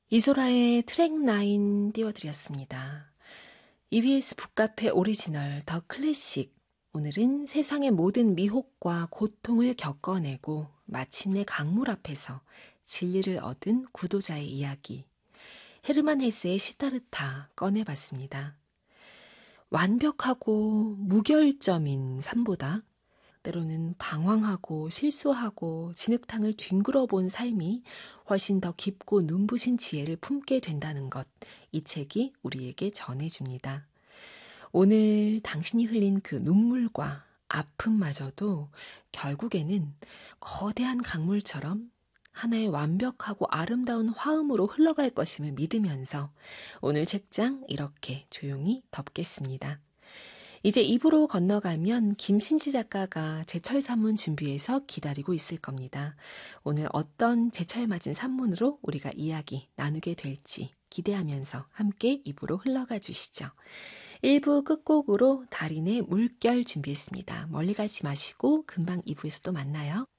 이소라의 트랙9 띄워드렸습니다. EBS 북카페 오리지널 더 클래식. 오늘은 세상의 모든 미혹과 고통을 겪어내고 마침내 강물 앞에서 진리를 얻은 구도자의 이야기. 헤르만 헤세의 시타르타 꺼내봤습니다. 완벽하고 무결점인 삶보다 때로는 방황하고 실수하고 진흙탕을 뒹굴어 본 삶이 훨씬 더 깊고 눈부신 지혜를 품게 된다는 것, 이 책이 우리에게 전해줍니다. 오늘 당신이 흘린 그 눈물과 아픔마저도 결국에는 거대한 강물처럼 하나의 완벽하고 아름다운 화음으로 흘러갈 것임을 믿으면서 오늘 책장 이렇게 조용히 덮겠습니다. 이제 입으로 건너가면 김신지 작가가 제철 산문 준비해서 기다리고 있을 겁니다. 오늘 어떤 제철 맞은 산문으로 우리가 이야기 나누게 될지 기대하면서 함께 입으로 흘러가 주시죠. 1부 끝곡으로 달인의 물결 준비했습니다. 멀리 가지 마시고 금방 2부에서 또 만나요.